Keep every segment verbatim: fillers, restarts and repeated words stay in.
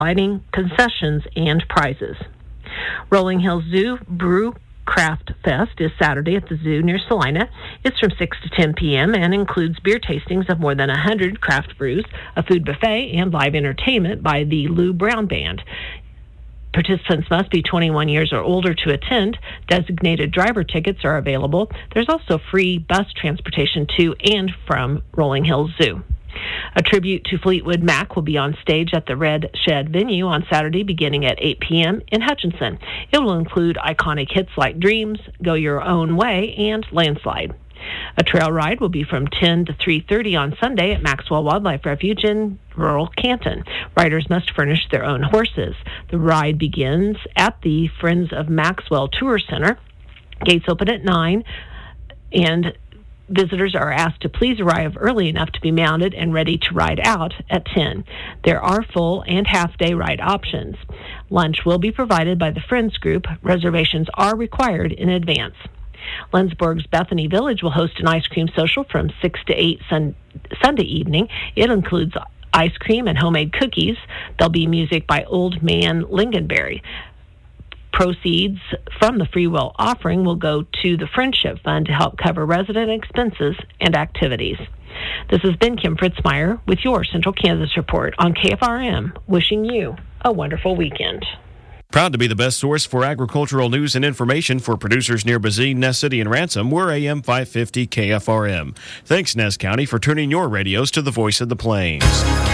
lighting, concessions, and prizes. Rolling Hills Zoo Brew Craft Fest is Saturday at the zoo near Salina. It's from six to ten p.m. and includes beer tastings of more than one hundred craft brews, a food buffet, and live entertainment by the Lou Brown Band. Participants must be twenty-one years or older to attend. Designated driver tickets are available. There's also free bus transportation to and from Rolling Hills Zoo. A tribute to Fleetwood Mac will be on stage at the Red Shed venue on Saturday beginning at eight p.m. in Hutchinson. It will include iconic hits like Dreams, Go Your Own Way, and Landslide. A trail ride will be from ten to three thirty on Sunday at Maxwell Wildlife Refuge in rural Canton. Riders must furnish their own horses. The ride begins at the Friends of Maxwell Tour Center. Gates open at nine, and visitors are asked to please arrive early enough to be mounted and ready to ride out at ten. There are full and half-day ride options. Lunch will be provided by the Friends Group. Reservations are required in advance. Lensburg's Bethany Village will host an ice cream social from six to eight sun- Sunday evening. It includes ice cream and homemade cookies. There'll be music by Old Man Lingonberry. Proceeds from the free will offering will go to the Friendship Fund to help cover resident expenses and activities. This has been Kim Fritzmeyer with your Central Kansas Report on K F R M, wishing you a wonderful weekend. Proud to be the best source for agricultural news and information for producers near Bazine, Ness City, and Ransom. We're A M five fifty K F R M. Thanks, Ness County, for turning your radios to the voice of the plains.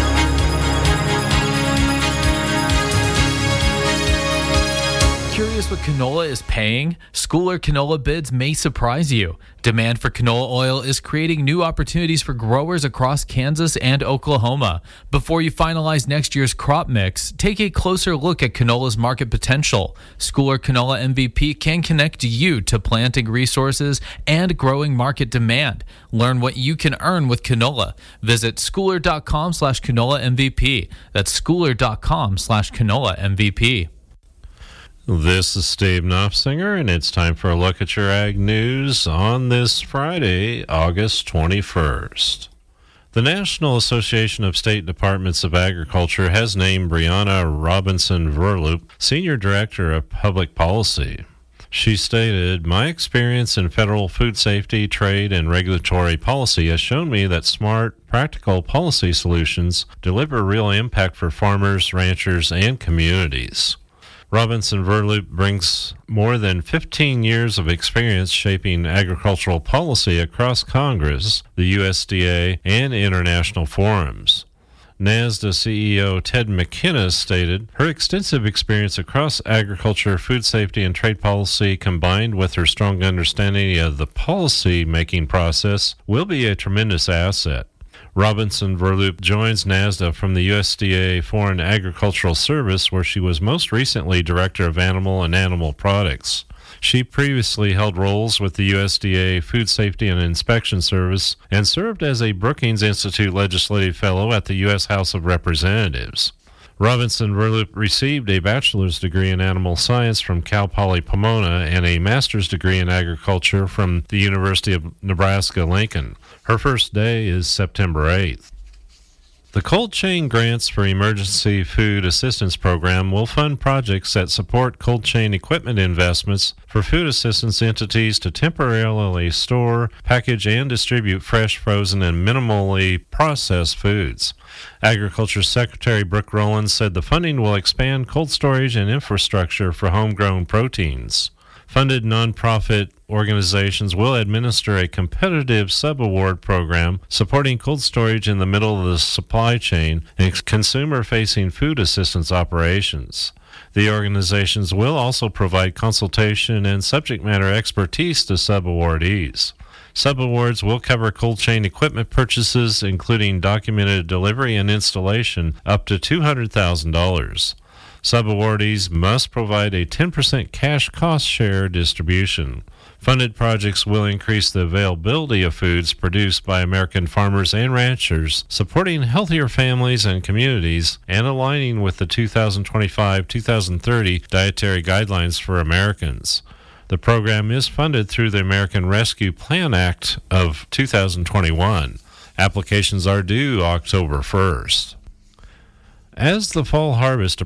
Curious what canola is paying? Schooler canola bids may surprise you. Demand for canola oil is creating new opportunities for growers across Kansas and Oklahoma. Before you finalize next year's crop mix, take a closer look at canola's market potential. Schooler Canola M V P can connect you to planting resources and growing market demand. Learn what you can earn with canola. Visit schooler.com slash canola MVP. That's schooler.com slash canola MVP. This is Steve Knopfsinger, and it's time for a look at your ag news on this Friday, August twenty-first. The National Association of State Departments of Agriculture has named Brianna Robinson-Verloop Senior Director of Public Policy. She stated, "My experience in federal food safety, trade, and regulatory policy has shown me that smart, practical policy solutions deliver real impact for farmers, ranchers, and communities." Robinson-Verloop brings more than fifteen years of experience shaping agricultural policy across Congress, the U S D A, and international forums. NASDA C E O Ted McInnes stated, "Her extensive experience across agriculture, food safety, and trade policy, combined with her strong understanding of the policy-making process, will be a tremendous asset." Robinson-Verloop joins NASDA from the U S D A Foreign Agricultural Service, where she was most recently Director of Animal and Animal Products. She previously held roles with the U S D A Food Safety and Inspection Service and served as a Brookings Institute Legislative Fellow at the U S House of Representatives. Robinson-Verloop received a bachelor's degree in animal science from Cal Poly Pomona and a master's degree in agriculture from the University of Nebraska-Lincoln. Her first day is September eighth. The Cold Chain Grants for Emergency Food Assistance Program will fund projects that support cold chain equipment investments for food assistance entities to temporarily store, package, and distribute fresh, frozen, and minimally processed foods. Agriculture Secretary Brooke Rowland said the funding will expand cold storage and infrastructure for homegrown proteins. Funded nonprofit organizations will administer a competitive sub-award program supporting cold storage in the middle of the supply chain and consumer-facing food assistance operations. The organizations will also provide consultation and subject matter expertise to sub-awardees. Sub-awards will cover cold chain equipment purchases, including documented delivery and installation, up to two hundred thousand dollars. Sub-awardees must provide a ten percent cash cost share distribution. Funded projects will increase the availability of foods produced by American farmers and ranchers, supporting healthier families and communities, and aligning with the two thousand twenty-five to two thousand thirty Dietary Guidelines for Americans. The program is funded through the American Rescue Plan Act of two thousand twenty-one. Applications are due October first. As the fall harvest